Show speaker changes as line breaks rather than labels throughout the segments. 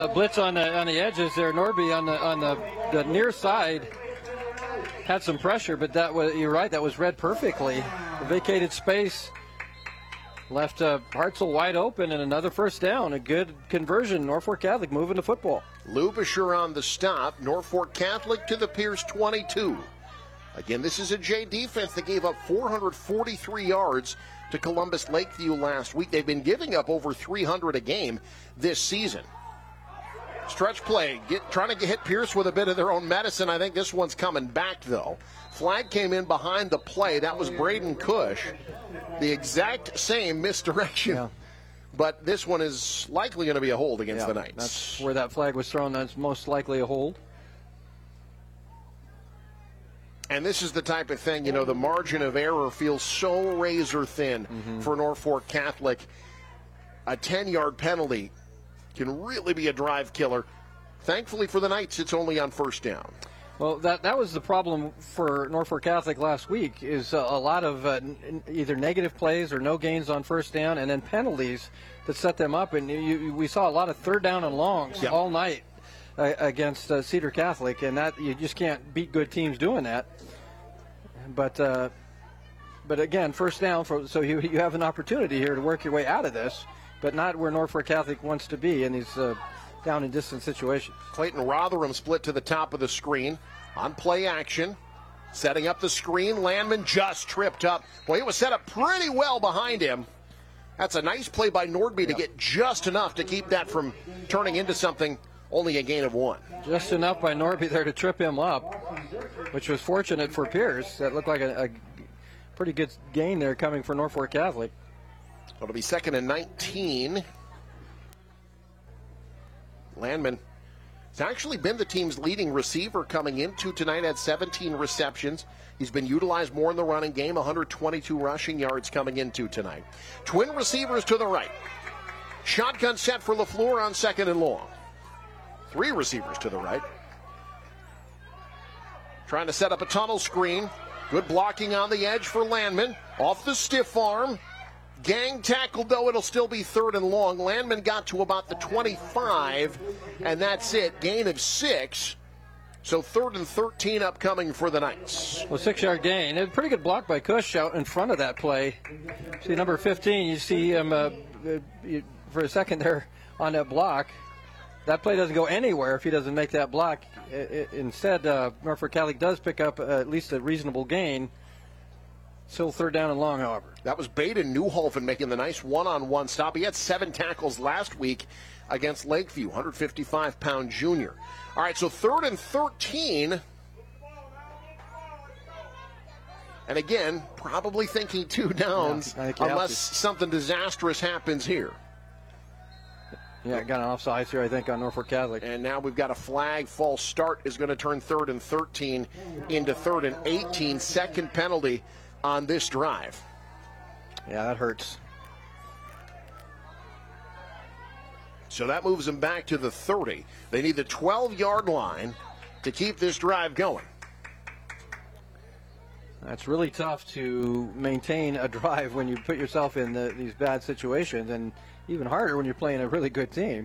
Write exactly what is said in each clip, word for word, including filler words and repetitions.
A blitz on the on the edges there. Norby on the on the, the near side had some pressure, but that was, you're right, that was read perfectly. The vacated space left uh, Hartzell wide open, and another first down. A good conversion. Norfolk Catholic moving the football.
Lubisher on the stop. Norfolk Catholic to the Pierce twenty-two. Again, this is a J defense that gave up four hundred forty-three yards to Columbus Lakeview last week. They've been giving up over three hundred a game this season. Stretch play, get, trying to get, hit Pierce with a bit of their own medicine. I think this one's coming back, though. Flag came in behind the play. That was Braden Cush. The exact same misdirection. Yeah. But this one is likely going to be a hold against
yeah,
the Knights.
That's where that flag was thrown. That's most likely a hold.
And this is the type of thing, you know, the margin of error feels so razor thin mm-hmm. for Norfolk Catholic. A ten-yard penalty can really be a drive killer. Thankfully for the Knights, it's only on first down.
Well, that that was the problem for Norfolk Catholic last week, is uh, a lot of uh, n- either negative plays or no gains on first down, and then penalties that set them up. And you, you, we saw a lot of third down and longs yep. all night uh, against uh, Cedar Catholic, and that you just can't beat good teams doing that. But uh, but again, first down, for, so you you have an opportunity here to work your way out of this, but not where Norfolk Catholic wants to be in these uh, down and distance situations.
Clayton Rotherham split to the top of the screen on play action, setting up the screen. Landman just tripped up. Boy, it was set up pretty well behind him. That's a nice play by Nordby to get just enough to keep that from turning into something, only a gain of one.
Just enough by Nordby there to trip him up, which was fortunate for Pierce. That looked like a, a pretty good gain there coming for Norfolk Catholic.
It'll be second and nineteen. Landman has actually been the team's leading receiver coming into tonight, had seventeen receptions. He's been utilized more in the running game, one hundred twenty-two rushing yards coming into tonight. Twin receivers to the right. Shotgun set for LaFleur on second and long. Three receivers to the right. Trying to set up a tunnel screen. Good blocking on the edge for Landman. Off the stiff arm. Gang tackled, though. It'll still be third and long. Landman got to about the twenty-five, and that's it. Gain of six. So third and thirteen upcoming for the Knights.
Well, six-yard gain. A pretty good block by Cush out in front of that play. See number fifteen, you see him uh, you, for a second there on that block. That play doesn't go anywhere if he doesn't make that block. It, it, instead, uh, Norfolk Catholic does pick up uh, at least a reasonable gain. Still third down and long, however.
That was Baden Newhofen making the nice one-on-one stop. He had seven tackles last week against Lakeview, one hundred fifty-five pound junior. All right, so third and thirteen. And again, probably thinking two downs
yeah,
unless something disastrous happens here.
Yeah, got an offsides here, I think, on Norfolk Catholic.
And now we've got a flag. False start is going to turn third and thirteen into third and eighteen. Second penalty on this drive.
Yeah, that hurts.
So that moves them back to the thirty. They need the twelve-yard line to keep this drive going.
That's really tough to maintain a drive when you put yourself in the, these bad situations, and even harder when you're playing a really good team.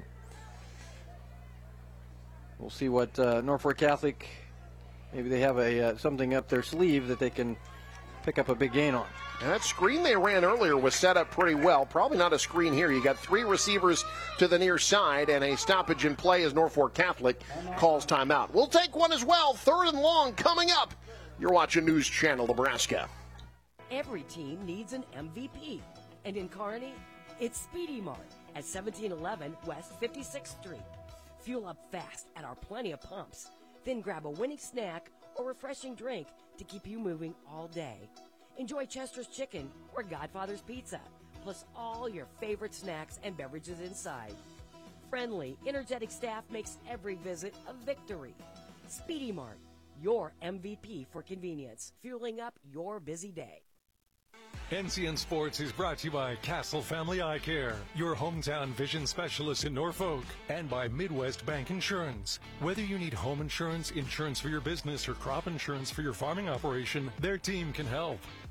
We'll see what uh, Norfolk Catholic, maybe they have a uh, something up their sleeve that they can pick up a big gain on.
And that screen they ran earlier was set up pretty well. Probably not a screen here. You got three receivers to the near side, and a stoppage in play as Norfolk Catholic calls timeout. We'll take one as well. Third and long coming up. You're watching News Channel Nebraska.
Every team needs an M V P. And in Kearney, it's Speedy Mart at seventeen eleven West fifty-sixth Street. Fuel up fast at our plenty of pumps. Then grab a winning snack or refreshing drink to keep you moving all day. Enjoy Chester's Chicken or Godfather's Pizza, plus all your favorite snacks and beverages inside. Friendly, energetic staff makes every visit a victory. Speedy Mart, your M V P for convenience, fueling up your busy day.
N C N Sports is brought to you by Castle Family Eye Care, your hometown vision specialist in Norfolk, and by Midwest Bank Insurance. Whether you need home insurance, insurance for your business, or crop insurance for your farming operation, their team can help.